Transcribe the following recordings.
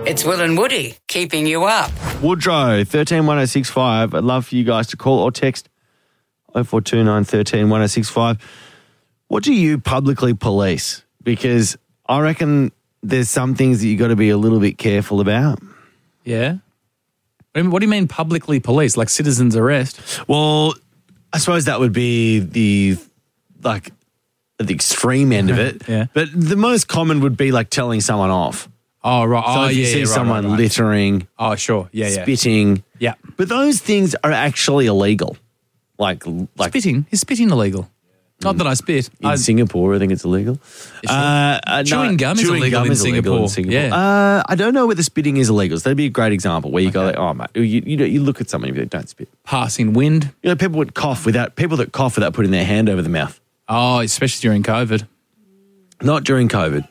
It's Will and Woody keeping you up. Woodrow, 131065. I'd love for you guys to call or text 0429 13 1065. What do you publicly police? Because I reckon there's some things that you got to be a little bit careful about. Yeah. What do you mean publicly police? Like citizen's arrest? Well, I suppose that would be the extreme end of it. Yeah. But the most common would be like telling someone off. Oh, right. So if you see someone littering, oh, sure. Yeah, spitting. Yeah. But those things are actually illegal. Like spitting? Is spitting illegal? Not that I spit. In Singapore, I think it's illegal. Chewing gum is illegal in Singapore. Yeah. I don't know whether spitting is illegal. So that'd be a great example where you go like, oh, mate, you look at someone and you go, don't spit. Passing wind. You know, people that cough without putting their hand over the mouth. Oh, especially during COVID. Not during COVID.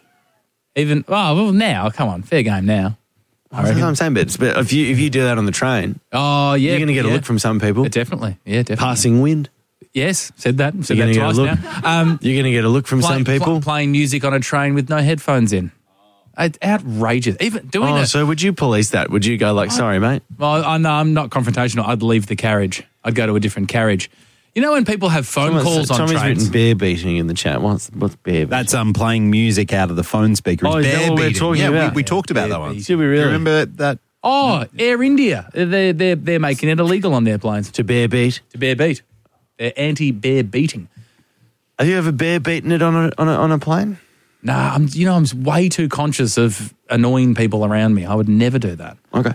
Now, come on, fair game now. That's what I'm saying, but if you do that on the train, oh yeah, you're going to get a look from some people. Definitely. Passing wind. Yes, said that twice now. You're going to get a look from some people. Playing music on a train with no headphones in. Outrageous. Even doing it. So would you police that? Would you go like, sorry, mate? Well, I'm not confrontational. I'd leave the carriage. I'd go to a different carriage. You know when people have phone calls on trains? Tommy's written bear beating in the chat. What's bear beating? That's playing music out of the phone speaker. Oh, is that what we're talking about? We talked about that one. Did we really? Do you remember that? Oh, Air India. They're making it illegal on their planes. To bear beat? To bear beat. They're anti-bear beating. Have you ever bear beaten it on a plane? Nah, I'm way too conscious of annoying people around me. I would never do that. Okay.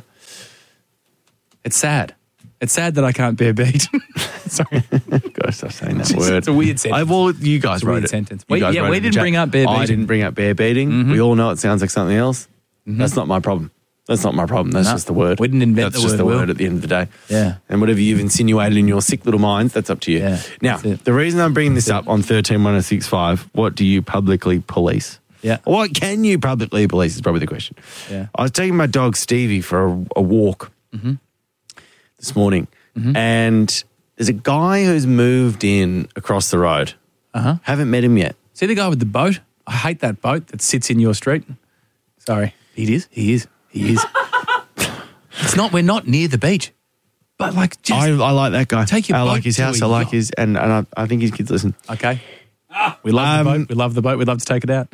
It's sad. It's sad that I can't bear beat. Sorry. Gotta stop saying that word. It's a weird sentence. You guys wrote it. Sentence. We didn't bring up bear beating. I didn't bring up bear beating. Mm-hmm. We all know it sounds like something else. Mm-hmm. That's not my problem. That's just the word. We didn't invent the word. That's just the word at the end of the day. Yeah. And whatever you've insinuated in your sick little minds, that's up to you. Yeah, now, the reason I'm bringing this up on 131065, what do you publicly police? Yeah. What can you publicly police is probably the question. Yeah. I was taking my dog Stevie for a walk this morning, and there's a guy who's moved in across the road. Uh-huh. Haven't met him yet. See the guy with the boat? I hate that boat that sits in your street. Sorry. He is. It's not. We're not near the beach. But I like that guy. Take your boat. I like his house. I like his, and I think his kids listen. Okay. We love the boat. We love the boat. We'd love to take it out.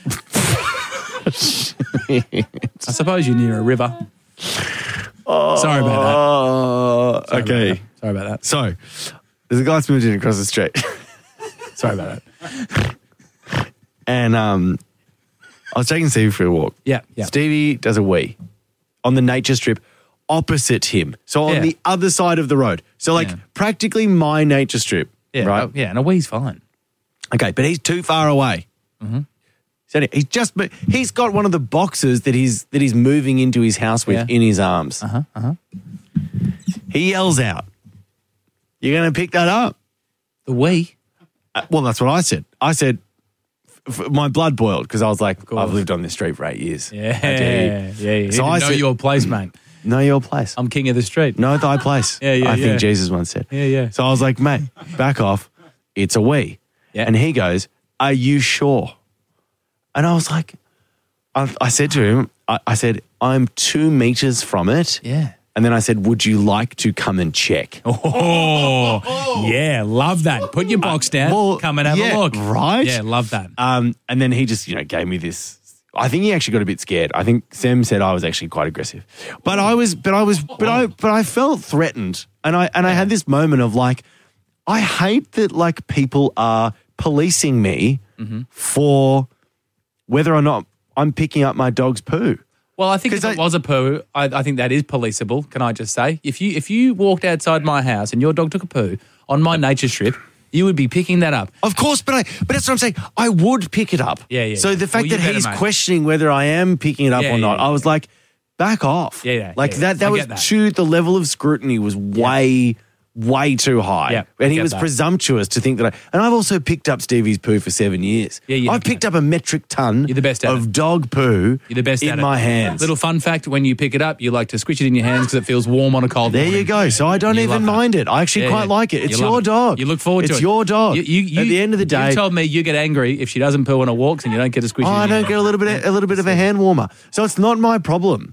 I suppose you're near a river. Sorry about that. Okay. Sorry about that. So, there's a guy that's moved in across the street. Sorry about that. And I was taking Stevie for a walk. Yeah. Stevie does a wee on the nature strip opposite him. So on the other side of the road. So practically my nature strip. Yeah. Right? Yeah, and a wee's fine. Okay, but he's too far away. Mm-hmm. So he's got one of the boxes that he's moving into his house with in his arms. He yells out, "You're going to pick that up?" The wee? Well, that's what I said. I said, my blood boiled because I was like, I've lived on this street for 8 years. Yeah. So I know your place, mate. Know your place. I'm king of the street. Know thy place. I think Jesus once said. Yeah. So I was like, mate, back off. It's a wee. Yeah. And he goes, "Are you sure?" And I was like, I said to him, I said, "I'm 2 meters from it." Yeah. And then I said, "Would you like to come and check?" Oh, yeah, love that. Put your box down, come and have a look. Right? Yeah, love that. And then he just, gave me this. I think he actually got a bit scared. I think Sam said I was actually quite aggressive, but I felt threatened, and I had this moment of like, I hate that people are policing me for whether or not I'm picking up my dog's poo. Well, I think if it was a poo, I think that is policeable, can I just say? If you walked outside my house and your dog took a poo on my nature strip, you would be picking that up. Of course, but that's what I'm saying. I would pick it up. Yeah. So the fact that he's questioning whether I am picking it up or not, I was like, back off. Yeah. That was the level of scrutiny was way too high. Yeah, and he was presumptuous to think that and I've also picked up Stevie's poo for 7 years. Yeah, I've picked up a metric ton of dog poo in my hands. Little fun fact, when you pick it up, you like to squish it in your hands because it feels warm on a cold morning. There you go. So I don't even mind it. I actually quite like it. It's your dog. You look forward to it. It's your dog. At the end of the day. You told me you get angry if she doesn't poo on her walks and you don't get a squish in your I don't get a little bit of a hand warmer. So it's not my problem.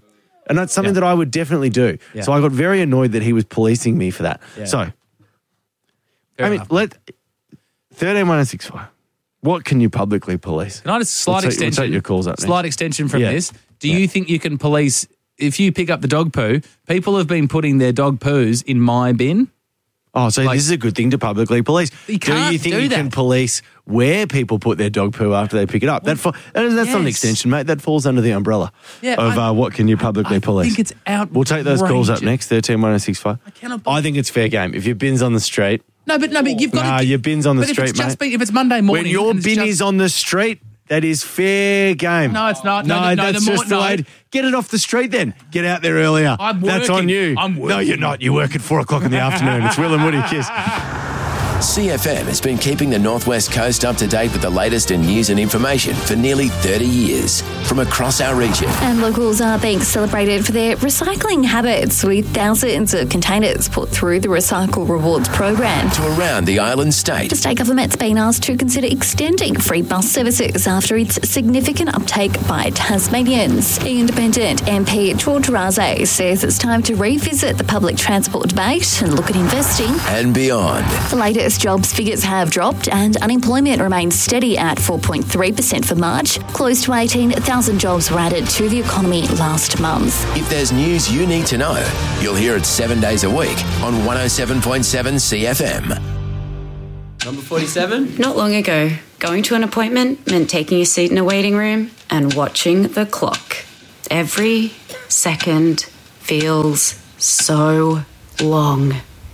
And that's something that I would definitely do. Yeah. So I got very annoyed that he was policing me for that. Yeah. So, Fair I mean, enough. 13-1065. What can you publicly police? Can I just slight We'll take extension? your calls up next. Slight extension from Yeah. this. Do you think you can police if you pick up the dog poo? People have been putting their dog poos in my bin. Oh, so this is a good thing to publicly police. You do can't you think do you that. can police where people put their dog poo after they pick it up? That's not an yes. extension, mate. That falls under the umbrella of what can you publicly police. I think it's outrageous. We'll take those calls up next, 13-1065. cannot I think it's fair game. If your bin's on the street, No, but you've got your bin's on the street, if it's mate. if it's Monday morning, When your and it's bin just- is on the street, that is fair game. No, it's not. No, No, that's the more- just the no. way. Get it off the street then. Get out there earlier. I'm That's on working. you. I'm No, working. you're not. You work at 4 o'clock in the afternoon. It's Will and Woody. Kiss. CFM has been keeping the Northwest Coast up to date with the latest in news and information for nearly 30 years from across our region. And locals are being celebrated for their recycling habits, with thousands of containers put through the Recycle Rewards program. To around the island state. The state government's been asked to consider extending free bus services after its significant uptake by Tasmanians. Independent MP George Raze says it's time to revisit the public transport debate and look at investing. And beyond. The latest jobs figures have dropped and unemployment remains steady at 4.3% for March. Close to 18,000 jobs were added to the economy last month. If there's news you need to know, you'll hear it 7 days a week on 107.7 CFM. Number 47. Not long ago, going to an appointment meant taking a seat in a waiting room and watching the clock. Every second feels so long.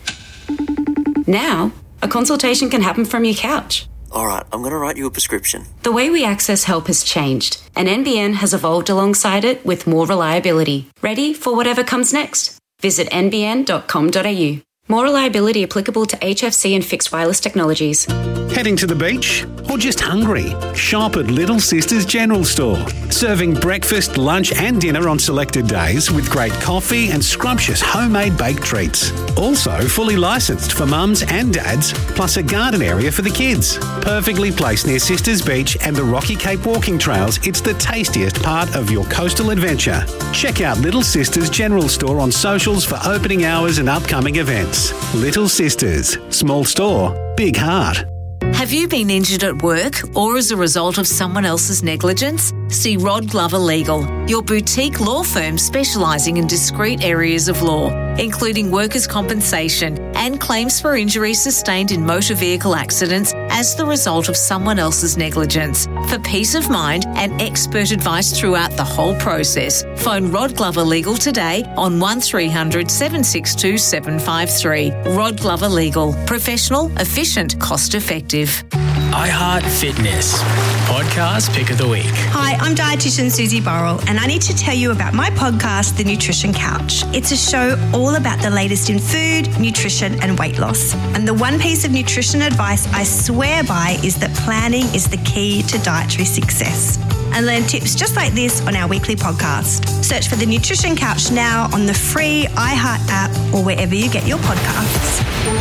Now, a consultation can happen from your couch. All right, I'm going to write you a prescription. The way we access help has changed, and NBN has evolved alongside it with more reliability. Ready for whatever comes next? Visit nbn.com.au. More reliability applicable to HFC and fixed wireless technologies. Heading to the beach? Or just hungry? Shop at Little Sisters General Store. Serving breakfast, lunch and dinner on selected days with great coffee and scrumptious homemade baked treats. Also fully licensed for mums and dads, plus a garden area for the kids. Perfectly placed near Sisters Beach and the Rocky Cape walking trails, it's the tastiest part of your coastal adventure. Check out Little Sisters General Store on socials for opening hours and upcoming events. Little Sisters. Small store, big heart. Have you been injured at work or as a result of someone else's negligence? See Rod Glover Legal, your boutique law firm specialising in discrete areas of law, including workers' compensation and claims for injuries sustained in motor vehicle accidents as the result of someone else's negligence. For peace of mind and expert advice throughout the whole process, phone Rod Glover Legal today on 1300 762 753. Rod Glover Legal. Professional, efficient, cost effective. iHeart Fitness. Podcast Pick of the Week. Hi, I'm dietitian Susie Burrell, and I need to tell you about my podcast, The Nutrition Couch. It's a show all about the latest in food, nutrition, and weight loss. And the one piece of nutrition advice I swear by is that planning is the key to dietary success. And learn tips just like this on our weekly podcast. Search for The Nutrition Couch now on the free iHeart app or wherever you get your podcasts.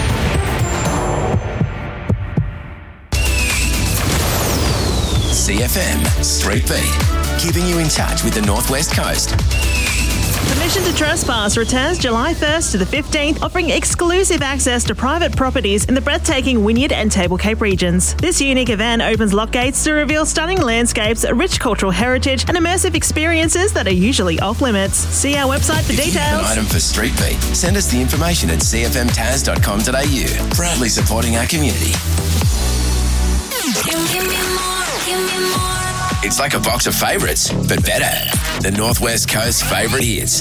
CFM Street Beat, keeping you in touch with the Northwest Coast. Permission to Trespass returns July 1st to the 15th, offering exclusive access to private properties in the breathtaking Wynyard and Table Cape regions. This unique event opens lock gates to reveal stunning landscapes, rich cultural heritage, and immersive experiences that are usually off limits. See our website for If you have details. an item for Street Beat, send us the information at cfmtaz.com.au. Proudly supporting our community. It's like a box of favourites, but better. The Northwest Coast favourite hits.